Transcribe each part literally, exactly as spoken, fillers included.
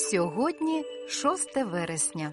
Сьогодні шосте вересня.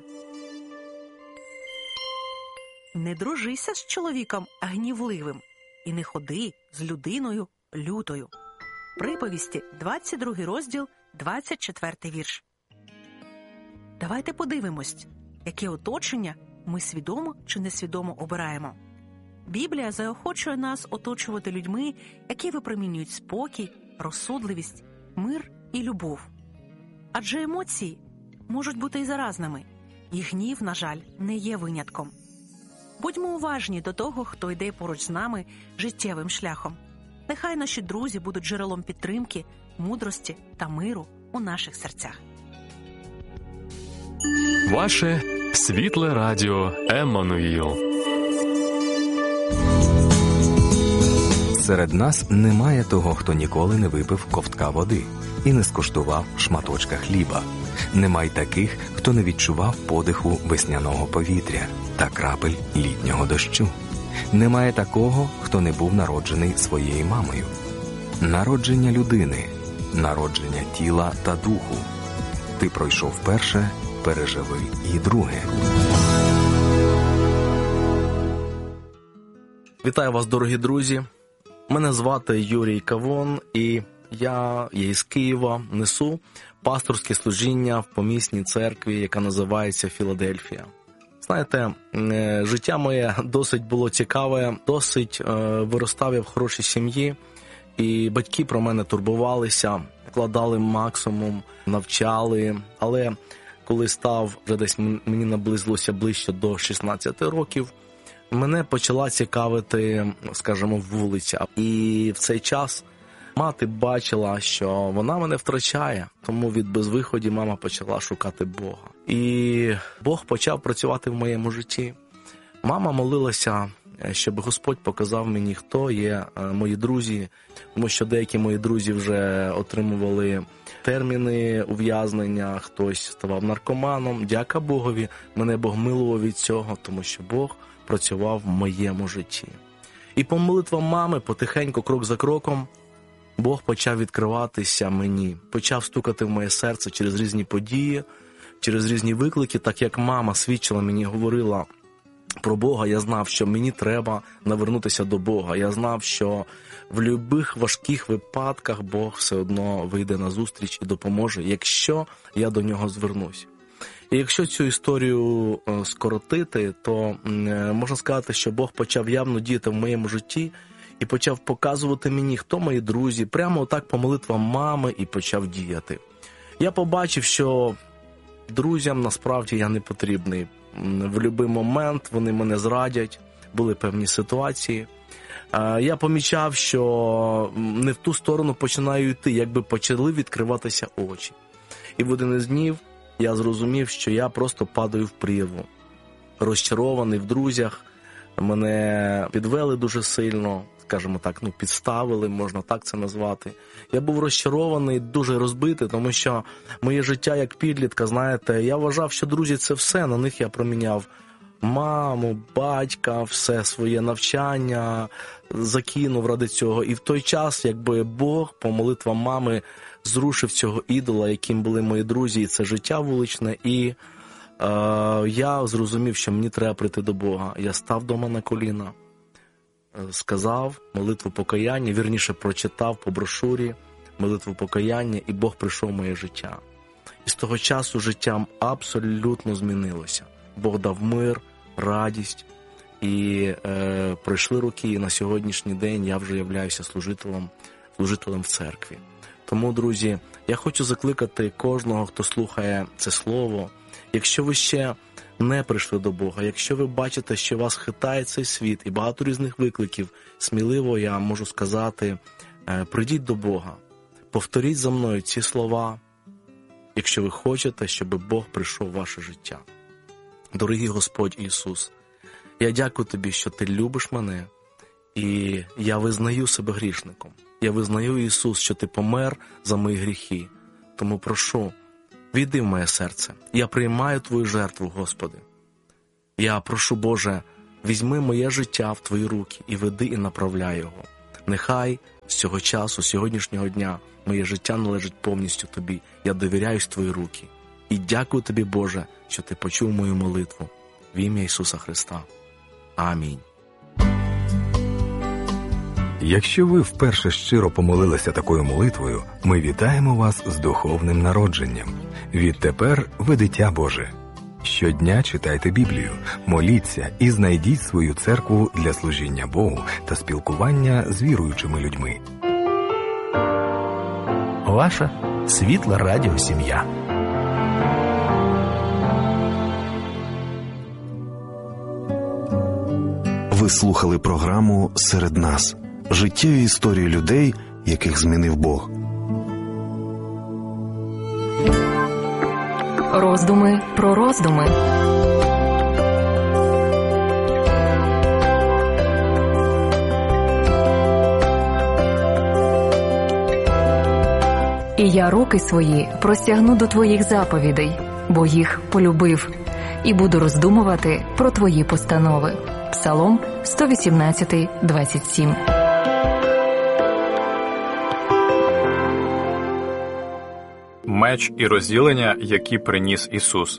Не дружися з чоловіком гнівливим і не ходи з людиною лютою. Приповісті, двадцять другий розділ, двадцять четвертий вірш. Давайте подивимось, яке оточення ми свідомо чи несвідомо обираємо. Біблія заохочує нас оточувати людьми, які випромінюють спокій, розсудливість, мир і любов. Адже емоції можуть бути і заразними, і гнів, на жаль, не є винятком. Будьмо уважні до того, хто йде поруч з нами життєвим шляхом. Нехай наші друзі будуть джерелом підтримки, мудрості та миру у наших серцях. Ваше світле радіо Еммануїл. Серед нас немає того, хто ніколи не випив ковтка води і не скуштував шматочка хліба. Немає таких, хто не відчував подиху весняного повітря та крапель літнього дощу. Немає такого, хто не був народжений своєю мамою. Народження людини, народження тіла та духу. Ти пройшов перше, переживи і друге. Вітаю вас, дорогі друзі. Мене звати Юрій Кавон, і я є із Києва, несу пасторське служіння в помісній церкві, яка називається Філадельфія. Знаєте, життя моє досить було цікаве, досить виростав я в хорошій сім'ї, і батьки про мене турбувалися, вкладали максимум, навчали, але коли став, вже десь мені наблизилося ближче до шістнадцяти років, мене почала цікавити, скажімо, вулиця. І в цей час мати бачила, що вона мене втрачає, тому від безвиході мама почала шукати Бога. І Бог почав працювати в моєму житті. Мама молилася, щоб Господь показав мені, хто є мої друзі, тому що деякі мої друзі вже отримували терміни ув'язнення, хтось ставав наркоманом. Дяка Богові, мене Бог милував від цього, тому що Бог працював в моєму житті. І по молитвам мами, потихеньку, крок за кроком, Бог почав відкриватися мені, почав стукати в моє серце через різні події, через різні виклики. Так як мама свідчила мені, говорила про Бога, я знав, що мені треба навернутися до Бога. Я знав, що в будь-яких важких випадках Бог все одно вийде на зустріч і допоможе, якщо я до нього звернусь. І якщо цю історію скоротити, то можна сказати, що Бог почав явно діяти в моєму житті і почав показувати мені, хто мої друзі, прямо отак по молитвам мами, і почав діяти. Я побачив, що друзям насправді я не потрібний. В будь-який момент вони мене зрадять, були певні ситуації. Я помічав, що не в ту сторону починаю йти, якби почали відкриватися очі. І в один із днів я зрозумів, що я просто падаю в прірву. Розчарований в друзях, мене підвели дуже сильно, скажімо так, ну, підставили, можна так це назвати. Я був розчарований, дуже розбитий, тому що моє життя як підлітка, знаєте, я вважав, що друзі – це все, на них я проміняв маму, батька, все своє навчання, закинув ради цього. І в той час, якби Бог по молитвам мами зрушив цього ідола, яким були мої друзі, і це життя вуличне, і е, я зрозумів, що мені треба прийти до Бога. Я став дома на коліна, сказав молитву покаяння, вірніше прочитав по брошурі молитву покаяння, і Бог прийшов в моє життя. І з того часу життя абсолютно змінилося. Бог дав мир, радість, і е, пройшли роки, і на сьогоднішній день я вже являюся служителем, служителем в церкві. Тому, друзі, я хочу закликати кожного, хто слухає це слово, якщо ви ще не прийшли до Бога, якщо ви бачите, що вас хитає цей світ і багато різних викликів, сміливо я можу сказати, прийдіть до Бога, повторіть за мною ці слова, якщо ви хочете, щоб Бог прийшов в ваше життя. Дорогий Господь Ісус, я дякую Тобі, що Ти любиш мене, і я визнаю себе грішником. Я визнаю, Ісус, що Ти помер за мої гріхи. Тому прошу, війди в моє серце. Я приймаю Твою жертву, Господи. Я прошу, Боже, візьми моє життя в Твої руки і веди і направляй його. Нехай з цього часу, сьогоднішнього дня, моє життя належить повністю Тобі. Я довіряюсь в Твої руки. І дякую тобі, Боже, що ти почув мою молитву. В ім'я Ісуса Христа. Амінь. Якщо ви вперше щиро помолилися такою молитвою, ми вітаємо вас з духовним народженням. Відтепер ви дитя Боже. Щодня читайте Біблію, моліться і знайдіть свою церкву для служіння Богу та спілкування з віруючими людьми. Ваша світла радіосім'я. Ви слухали програму «Серед нас» – життєві історії людей, яких змінив Бог. Роздуми про роздуми. І я руки свої простягну до твоїх заповідей, бо їх полюбив, і буду роздумувати про твої постанови. Псалом сто вісімнадцять, двадцять сім. Меч і розділення, які приніс Ісус.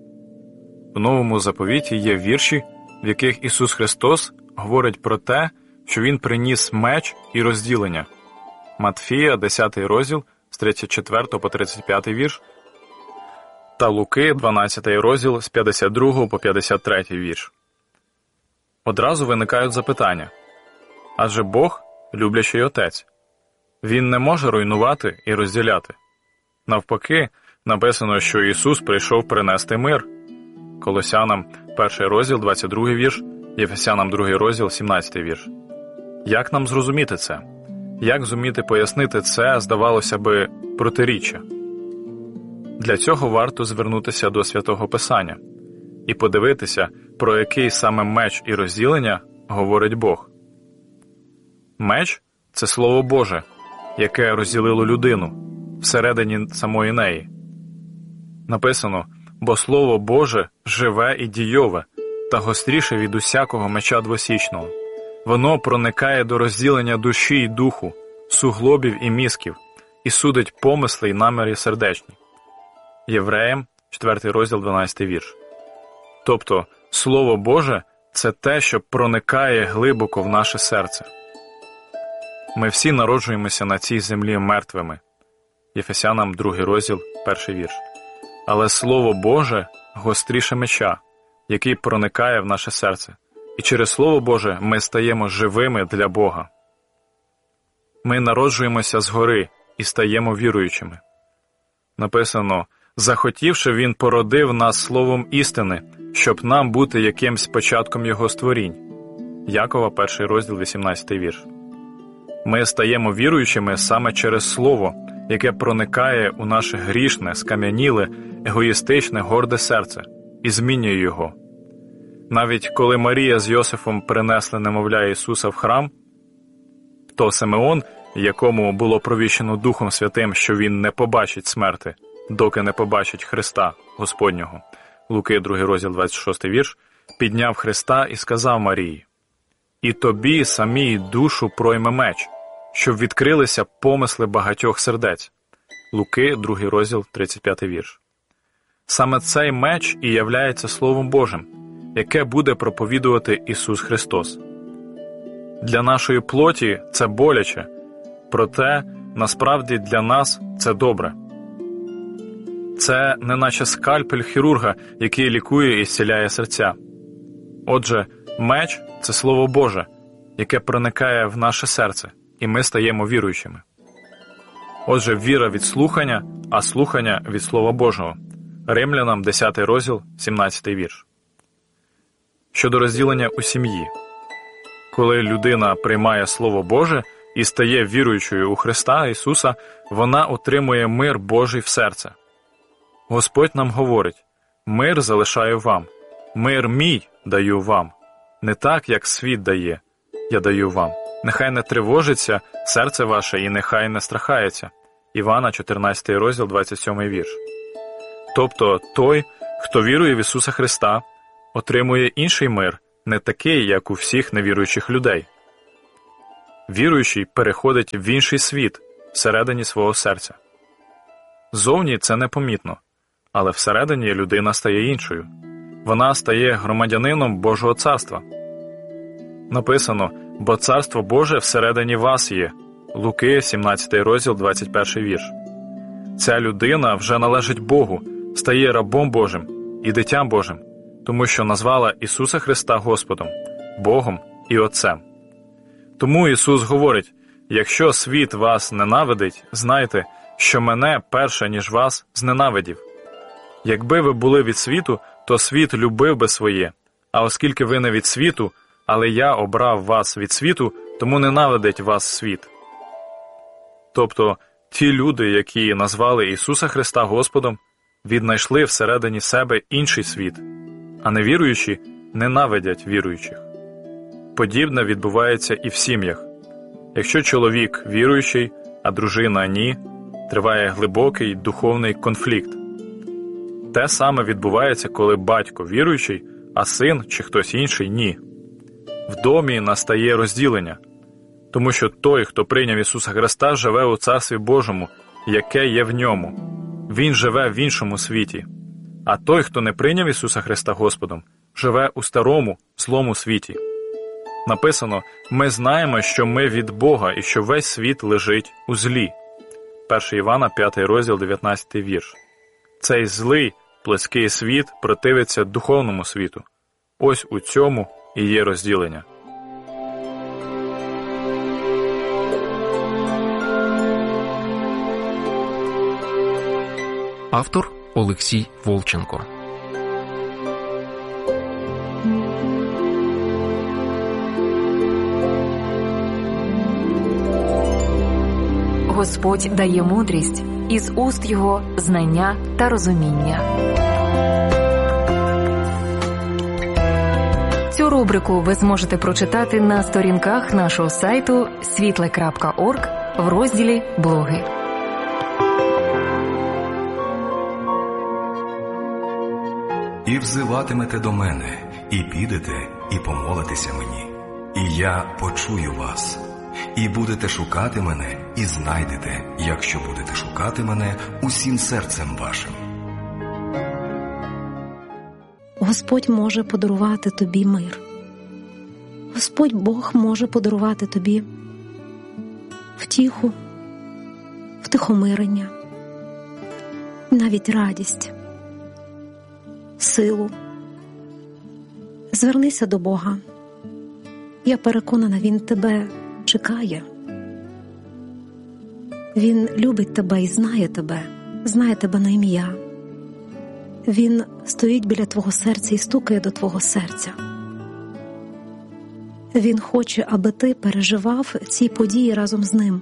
В Новому Заповіті є вірші, в яких Ісус Христос говорить про те, що Він приніс меч і розділення. Матфія, десятий розділ, з тридцять четвертого по тридцять п'ятий вірш, та Луки, дванадцятий розділ, з п'ятдесят другого по п'ятдесят третій вірш. Одразу виникають запитання. Адже Бог – люблячий Отець. Він не може руйнувати і розділяти. Навпаки, написано, що Ісус прийшов принести мир. Колосянам перший розділ, двадцять другий вірш, Єфесянам другий розділ, сімнадцятий вірш. Як нам зрозуміти це? Як зуміти пояснити це, здавалося би, протиріччя? Для цього варто звернутися до Святого Писання і подивитися, про який саме меч і розділення говорить Бог. Меч – це Слово Боже, яке розділило людину всередині самої неї. Написано, бо Слово Боже живе і дійове, та гостріше від усякого меча двосічного. Воно проникає до розділення душі й духу, суглобів і мізків, і судить помисли й наміри сердечні. Євреям, четвертий розділ, дванадцятий вірш. Тобто, Слово Боже – це те, що проникає глибоко в наше серце. Ми всі народжуємося на цій землі мертвими. Єфесянам другий розділ, перший вірш. Але Слово Боже гостріше меча, який проникає в наше серце. І через Слово Боже ми стаємо живими для Бога. Ми народжуємося згори і стаємо віруючими. Написано, захотівши Він породив нас словом істини, щоб нам бути якимсь початком Його створінь. Якова, перший розділ, вісімнадцятий вірш. Ми стаємо віруючими саме через Слово, яке проникає у наше грішне, скам'яніле, егоїстичне, горде серце і змінює його. Навіть коли Марія з Йосифом принесли немовля Ісуса в храм, то Симеон, якому було провіщено Духом Святим, що він не побачить смерти, доки не побачить Христа Господнього, Луки, другий розділ, двадцять шостий вірш, підняв Христа і сказав Марії: «І тобі самій душу пройме меч, щоб відкрилися помисли багатьох сердець». Луки, другий розділ, тридцять п'ятий вірш. Саме цей меч і являється Словом Божим, яке буде проповідувати Ісус Христос. Для нашої плоті це боляче, проте насправді для нас це добре. Це не наче скальпель хірурга, який лікує і зціляє серця. Отже, меч – це Слово Боже, яке проникає в наше серце, і ми стаємо віруючими. Отже, віра від слухання, а слухання від Слова Божого. Римлянам, десятий розділ, сімнадцятий вірш. Щодо розділення у сім'ї. Коли людина приймає Слово Боже і стає віруючою у Христа Ісуса, вона отримує мир Божий в серце. Господь нам говорить: «Мир залишаю вам, мир мій даю вам, не так, як світ дає, я даю вам. Нехай не тривожиться серце ваше і нехай не страхається». Івана, чотирнадцятий розділ, двадцять сьомий вірш. Тобто той, хто вірує в Ісуса Христа, отримує інший мир, не такий, як у всіх невіруючих людей. Віруючий переходить в інший світ всередині свого серця. Зовні це непомітно, але всередині людина стає іншою. Вона стає громадянином Божого царства. Написано: «Бо царство Боже всередині вас є». Луки, сімнадцятий розділ, двадцять перший вірш. Ця людина вже належить Богу, стає рабом Божим і дитям Божим, тому що назвала Ісуса Христа Господом, Богом і Отцем. Тому Ісус говорить: «Якщо світ вас ненавидить, знайте, що мене перше, ніж вас, зненавидів. Якби ви були від світу, то світ любив би своє, а оскільки ви не від світу, але я обрав вас від світу, тому ненавидить вас світ». Тобто, ті люди, які назвали Ісуса Христа Господом, віднайшли всередині себе інший світ, а невіруючі ненавидять віруючих. Подібне відбувається і в сім'ях. Якщо чоловік віруючий, а дружина ні, триває глибокий духовний конфлікт. Те саме відбувається, коли батько віруючий, а син чи хтось інший – ні. В домі настає розділення, тому що той, хто прийняв Ісуса Христа, живе у Царстві Божому, яке є в ньому. Він живе в іншому світі. А той, хто не прийняв Ісуса Христа Господом, живе у старому, злому світі. Написано: «Ми знаємо, що ми від Бога і що весь світ лежить у злі». перше Івана, п'ятий розділ, дев'ятнадцятий вірш. Цей злий, плотський світ противиться духовному світу. Ось у цьому і є розділення. Автор Олексій Волченко. Господь дає мудрість, із уст Його знання та розуміння. Цю рубрику ви зможете прочитати на сторінках нашого сайту світле крапка орг в розділі «Блоги». І взиватимете до мене, і підете, і помолитеся мені, і я почую вас. І будете шукати мене, і знайдете, якщо будете шукати мене усім серцем вашим. Господь може подарувати тобі мир. Господь Бог може подарувати тобі втіху, втихомирення, навіть радість, силу. Звернися до Бога. Я переконана, Він тебе чекає. Він любить тебе і знає тебе, знає тебе на ім'я. Він стоїть біля твого серця і стукає до твого серця. Він хоче, аби ти переживав ці події разом з ним.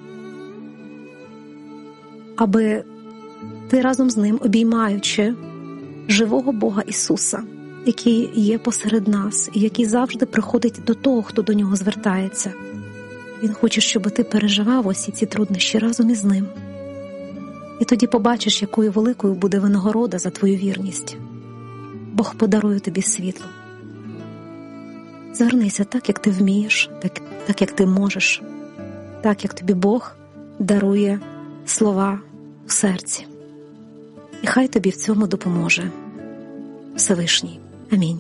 Аби ти разом з ним, обіймаючи живого Бога Ісуса, який є посеред нас і який завжди приходить до того, хто до нього звертається. Він хоче, щоб ти переживав усі ці труднощі разом із ним. І тоді побачиш, якою великою буде винагорода за твою вірність. Бог подарує тобі світло. Звернися так, як ти вмієш, так, так як ти можеш, так, як тобі Бог дарує слова в серці. І хай тобі в цьому допоможе Всевишній. Амінь.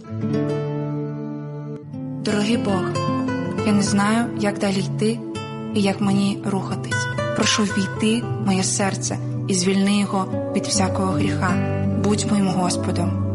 Дорогий Бог, я не знаю, як далі йти і як мені рухатись. Прошу ввійти в моє серце і звільни його від всякого гріха. Будь моїм Господом.